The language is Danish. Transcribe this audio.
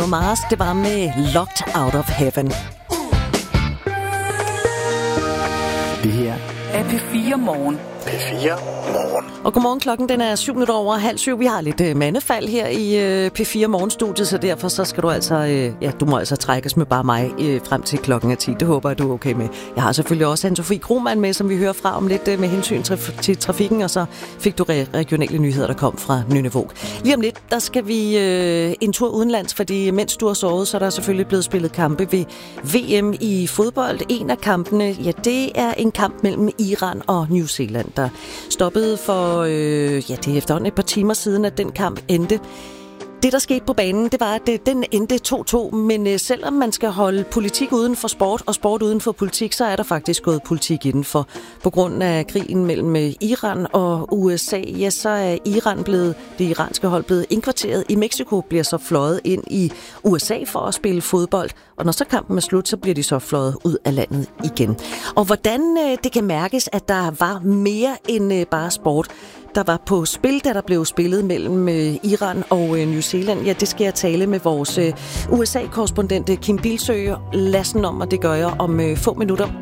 Mars, det var med Locked Out of Heaven. Det her er P4 Morgen. P4 Morgen. Og godmorgen, klokken den er 7:07. Vi har lidt mandefald her i P4 Morgenstudiet, så derfor så skal du altså, du må altså trækkes med bare mig frem til klokken er 10. Det håber jeg, du er okay med. Jeg har selvfølgelig også Anne-Sophie Krohmann med, som vi hører fra om lidt med hensyn til trafikken, og så fik du regionale nyheder, der kom fra Nynevåg. Lige om lidt, der skal vi en tur udenlands, fordi mens du har sovet, så er der selvfølgelig blevet spillet kampe ved VM i fodbold. En af kampene, ja, det er en kamp mellem Iran og New Zealand, der stoppede for, det er efterhånden et par timer siden, at den kamp endte. Det, der skete på banen, det var, at den endte 2-2, men selvom man skal holde politik uden for sport og sport uden for politik, så er der faktisk gået politik indenfor. På grund af krigen mellem Iran og USA, ja, så er det iranske hold blevet indkvarteret i Mexico, bliver så fløjet ind i USA for at spille fodbold, og når så kampen er slut, så bliver de så fløjet ud af landet igen. Og hvordan det kan mærkes, at der var mere end bare sport, der var på spil, da der blev spillet mellem Iran og New Zealand. Ja, det skal jeg tale med vores USA-korrespondent Kim Bildsøe Lassen om, og det gør jeg om få minutter.